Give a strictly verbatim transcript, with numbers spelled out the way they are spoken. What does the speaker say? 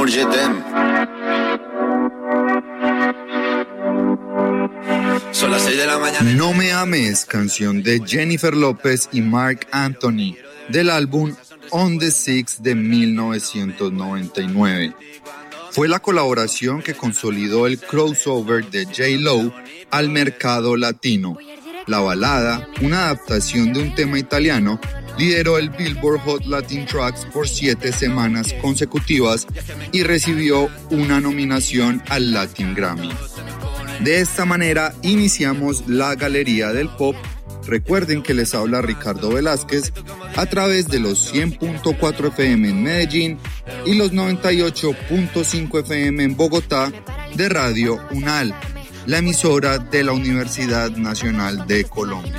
l'amour, je t'aime. Son las seis de la mañana. No me ames, canción de Jennifer López y Marc Anthony, del álbum On the Six de mil novecientos noventa y nueve. Fue la colaboración que consolidó el crossover de J-Lo al mercado latino. La balada, una adaptación de un tema italiano, lideró el Billboard Hot Latin Tracks por siete semanas consecutivas y recibió una nominación al Latin Grammy. De esta manera iniciamos la Galería del Pop. Recuerden que les habla Ricardo Velázquez a través de los cien punto cuatro F M en Medellín y los noventa y ocho punto cinco F M en Bogotá de Radio UNAL, la emisora de la Universidad Nacional de Colombia.